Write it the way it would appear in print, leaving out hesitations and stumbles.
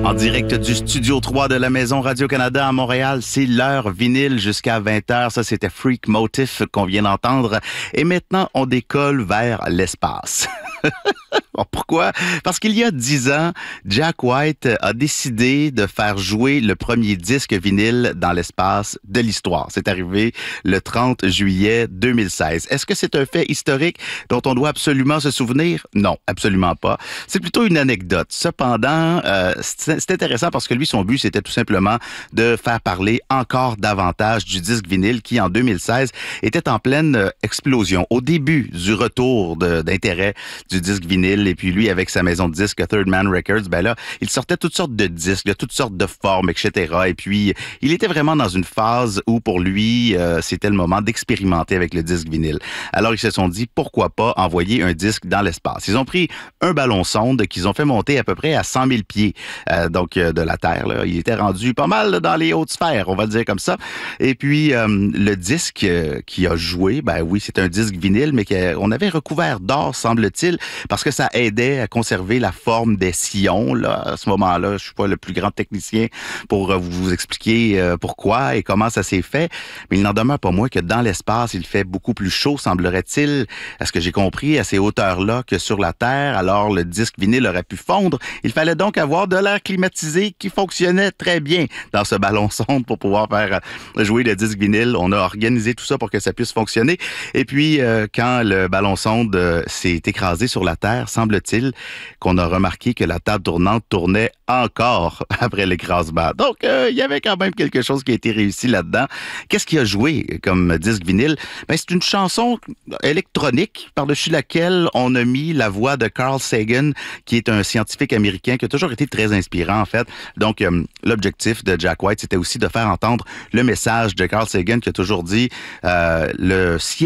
En direct du Studio 3 de la Maison Radio-Canada à Montréal, c'est l'heure vinyle jusqu'à 20h. Ça, c'était Freak Motif qu'on vient d'entendre. Et maintenant, on décolle vers l'espace. Bon, pourquoi? Parce qu'il y a 10 ans, Jack White a décidé de faire jouer le premier disque vinyle dans l'espace de l'histoire. C'est arrivé le 30 juillet 2016. Est-ce que c'est un fait historique dont on doit absolument se souvenir? Non, absolument pas. C'est plutôt une anecdote. Cependant, c'est intéressant parce que lui, son but, c'était tout simplement de faire parler encore davantage du disque vinyle qui, en 2016, était en pleine explosion. Au début du retour d'intérêt du disque vinyle, et puis lui, avec sa maison de disques Third Man Records, ben là, il sortait toutes sortes de disques, de toutes sortes de formes, etc. Et puis, il était vraiment dans une phase où, pour lui, c'était le moment d'expérimenter avec le disque vinyle. Alors, ils se sont dit, pourquoi pas envoyer un disque dans l'espace? Ils ont pris un ballon sonde qu'ils ont fait monter à peu près à 100 000 pieds, de la Terre. Là. Il était rendu pas mal dans les hautes sphères, on va le dire comme ça. Et puis, le disque qui a joué, ben oui, c'est un disque vinyle, mais qu'on avait recouvert d'or, semble-t-il, parce que ça aidait à conserver la forme des sillons. Là. À ce moment-là, je suis pas le plus grand technicien pour vous expliquer pourquoi et comment ça s'est fait, mais il n'en demeure pas moins que dans l'espace, il fait beaucoup plus chaud, semblerait-il, à ce que j'ai compris, à ces hauteurs-là que sur la Terre. Alors, le disque vinyle aurait pu fondre. Il fallait donc avoir de l'air climatisé qui fonctionnait très bien dans ce ballon sonde pour pouvoir faire jouer le disque vinyle. On a organisé tout ça pour que ça puisse fonctionner. Et puis, quand le ballon sonde s'est écrasé sur la Terre, semble-t-il qu'on a remarqué que la table tournante tournait encore après l'écrasement. Donc, il y avait quand même quelque chose qui a été réussi là-dedans. Qu'est-ce qui a joué comme disque vinyle? Ben, c'est une chanson électronique par-dessus laquelle on a mis la voix de Carl Sagan, qui est un scientifique américain qui a toujours été très inspirant, en fait. Donc, l'objectif de Jack White, c'était aussi de faire entendre le message de Carl Sagan qui a toujours dit le ciel